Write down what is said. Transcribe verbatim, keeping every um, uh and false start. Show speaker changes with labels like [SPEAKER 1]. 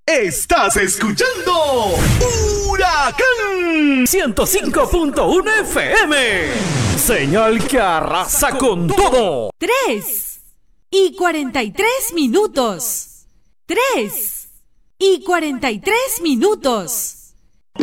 [SPEAKER 1] Estás escuchando Huracán
[SPEAKER 2] ciento cinco punto uno F M. Señal que arrasa con todo.
[SPEAKER 3] Tres y cuarenta y tres minutos. Tres y cuarenta y tres minutos.